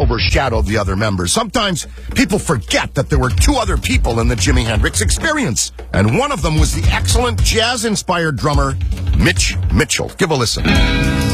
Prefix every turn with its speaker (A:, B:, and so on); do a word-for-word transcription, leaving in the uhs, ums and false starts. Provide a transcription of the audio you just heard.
A: overshadowed the other members. Sometimes people forget that there were two other people in the Jimi Hendrix Experience, and one of them was the excellent jazz-inspired drummer Mitch Mitchell. Give a listen.